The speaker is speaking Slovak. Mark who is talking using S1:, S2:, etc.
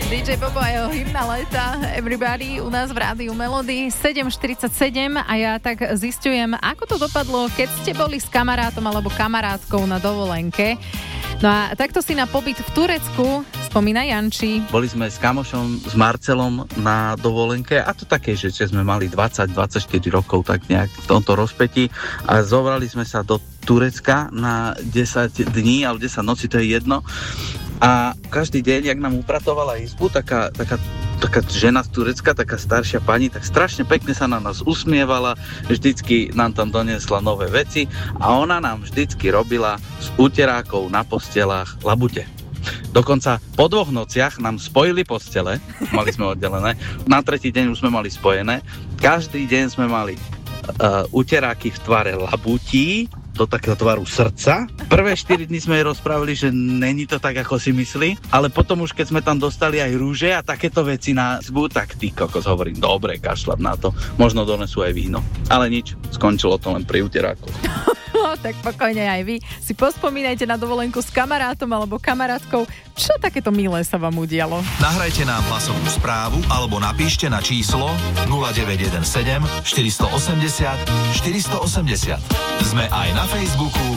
S1: DJ Bobo a jeho hymna leta Everybody u nás v Rádiu Melody 7:47 a ja tak zisťujem, ako to dopadlo, keď ste boli s kamarátom alebo kamarátkou na dovolenke. No a takto si na pobyt v Turecku spomína Janči.
S2: Boli sme s kamošom, s Marcelom na dovolenke a to také, že sme mali 20-24 rokov tak nejak v tomto rozpätí a zobrali sme sa do Turecka na 10 dní alebo 10 noci, to je jedno. A každý deň, jak nám upratovala izbu, taká žena z Turecka, taká staršia pani, tak strašne pekne sa na nás usmievala, vždycky nám tam doniesla nové veci a ona nám vždycky robila z uterákov na postelách labute. Dokonca po 2 nociach nám spojili postele, mali sme oddelené, na 3. deň už sme mali spojené, každý deň sme mali uteráky v tvare labutí, do takého tvaru srdca. Prvé 4 dni sme jej rozprávali, že není to tak, ako si myslí, ale potom už keď sme tam dostali aj rúže a takéto veci na izbu, tak ty kokos, hovorím, dobre, kašľap na to, možno donesú aj víno. Ale nič, skončilo to len pri uterákoch.
S1: No, tak pokojne aj vy si pospomínajte na dovolenku s kamarátom alebo kamarátkou, čo takéto milé sa vám udialo.
S3: Nahrajte nám hlasovú správu alebo napíšte na číslo 0917 480 480. Sme aj na Facebooku